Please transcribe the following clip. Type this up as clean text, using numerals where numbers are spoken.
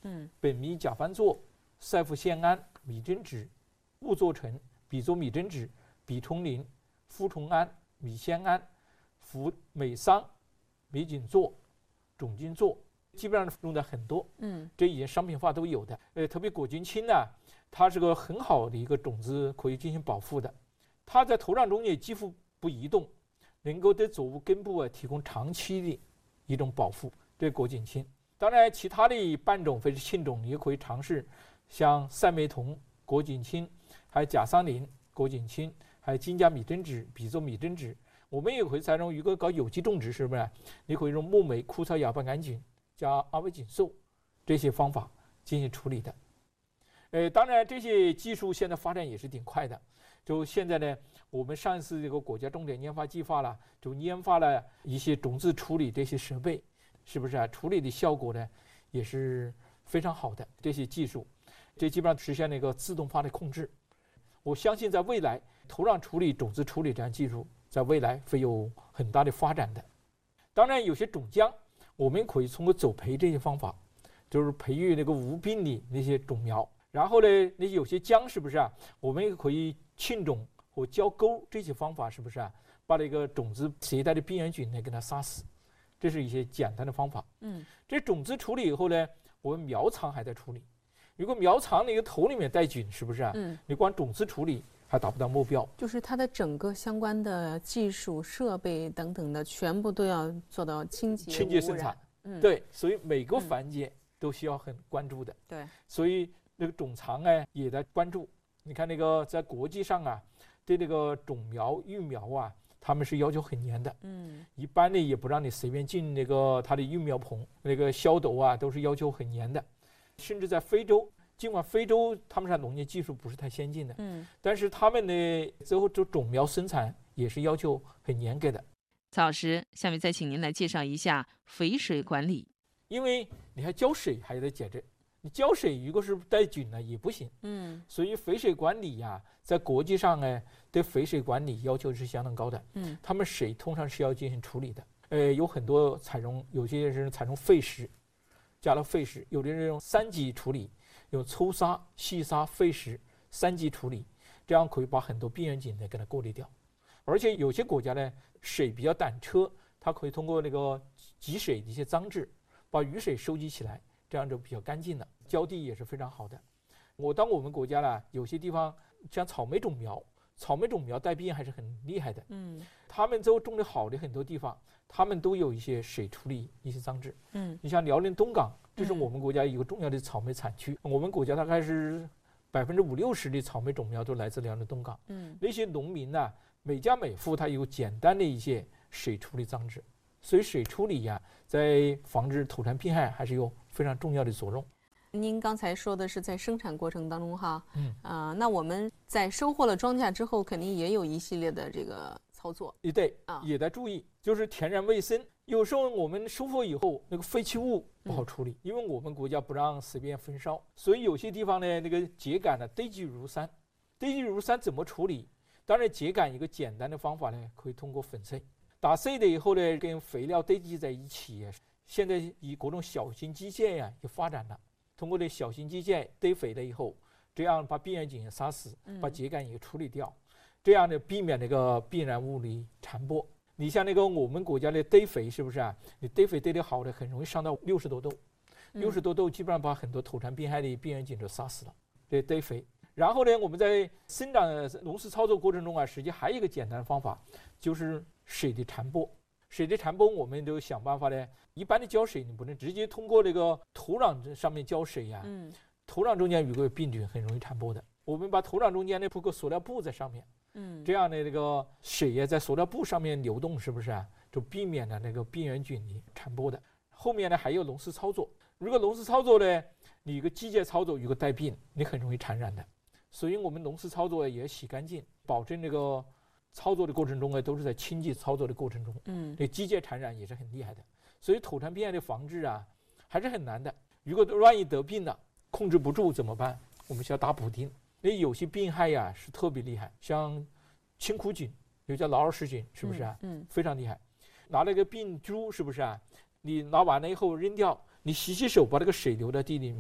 苯米甲酸唑、赛氟酰胺、米真酯、兀唑醇、吡唑米真酯、吡冲啉、呋崇胺、米酰胺、氟美桑、米锦唑、种菌唑，基本上用的很多。这已经商品化都有的。特别果菌清呢，它是个很好的一个种子，可以进行保护的。它在土壤中也几乎不移动，能够对作物根部提供长期的一种保护。这果菌清，当然其他的半种或者浸种也可以尝试，像赛美酮果菌清，还有甲桑林果菌清，还有金甲米真酯、吡唑米真酯。我们也可以采用，如果搞有机种植，是不是？你可以用木霉、枯草亚半杆菌加阿维锦唑这些方法进行处理的。当然这些技术现在发展也是挺快的。就现在呢，我们上一次这个国家重点研发计划了，就研发了一些种子处理这些设备，是不是啊？处理的效果呢也是非常好的。这些技术，这基本上实现了一个自动化的控制。我相信在未来，土壤处理、种子处理这样技术，在未来会有很大的发展的。当然，有些种浆，我们可以通过走培这些方法，就是培育那个无病的那些种苗。然后呢，那有些浆是不是啊？我们也可以浸种或浇沟这些方法，是不是啊？把那个种子携带的病原菌呢给它杀死，这是一些简单的方法。这种子处理以后呢，我们苗藏还在处理。如果苗藏那个头里面带菌，是不是啊？你光种子处理还达不到目标。 就是它的整个相关的技术、设备等等的，全部都要做到清洁生产。对，所以每个环节都需要很关注的。 对， 所以那个种藏呢也在关注。你看那个在国际上啊，对那个种苗、育苗啊，他们是要求很严的。一般的也不让你随便进那个它的育苗棚，那个消毒啊都是要求很严的。甚至在非洲，尽管非洲他们农业技术不是太先进的，但是他们的最后这种苗生产也是要求很严格的。 曹老师，下面再请您来介绍一下肥水管理。 因为你还浇水还得节制，你浇水如果是带菌呢也不行。所以肥水管理呀，在国际上呢，对肥水管理要求是相当高的。他们水通常是要进行处理的。有很多有些人采用沸石，加了沸石，有的人用3级处理，用粗砂、细砂、沸石3级处理，这样可以把很多病原菌呢给它过滤掉。而且有些国家呢，水比较胆车，它可以通过那个集水的一些装置，把雨水收集起来，这样就比较干净了。浇地也是非常好的。我们国家呢，有些地方像草莓种苗带病还是很厉害的。他们都种的好的很多地方，他们都有一些水处理一些装置。你像辽宁东港，这是我们国家一个重要的草莓产区。我们国家大概是50%-60%的草莓种苗都来自辽宁东港。那些农民呢，每家每户他有简单的一些水处理装置，所以水处理呀，在防治土产病害还是有非常重要的作用。 您刚才说的是在生产过程当中哈，那我们在收获了庄稼之后，肯定也有一系列的这个操作。 对，也得注意，就是天然卫生。有时候我们收获以后，那个废弃物不好处理，因为我们国家不让随便焚烧，所以有些地方呢，那个秸秆呢堆积如山。堆积如山怎么处理？当然，秸秆一个简单的方法呢，可以通过粉碎，打碎了以后呢，跟肥料堆积在一起。现在以各种小型机械呀也发展了，通过这小型机械堆肥了以后，这样把病原菌也杀死，把秸秆也处理掉，这样呢避免那个病原物的传播。你像那个我们国家的堆肥，是不是啊？你堆肥堆得好的，很容易上到60多度，60多度基本上把很多土产病害的病原菌都杀死了。这堆肥。然后呢，我们在生长农事操作过程中啊，实际还有一个简单的方法，就是水的传播。水的传播，我们都想办法呢。一般的浇水，你不能直接通过这个土壤上面浇水呀。土壤中间有个病菌很容易传播的。我们把土壤中间呢铺个塑料布在上面，这样的那个水也在塑料布上面流动，是不是啊？就避免了那个病原菌的传播的。后面呢还有农事操作，如果农事操作呢，你一个机械操作有个带病，你很容易传染的。所以我们农事操作也洗干净，保证这个操作的过程中呢，都是在清洁操作的过程中。这机械传染也是很厉害的。所以土产病害的防治啊，还是很难的。如果万一得病了，控制不住怎么办？我们需要打补丁。那有些病害呀是特别厉害，像青枯菌，又叫劳尔氏菌，是不是啊？非常厉害。拿那个病株，是不是啊？你拿完了以后扔掉，你洗手，把那个水流到地里面，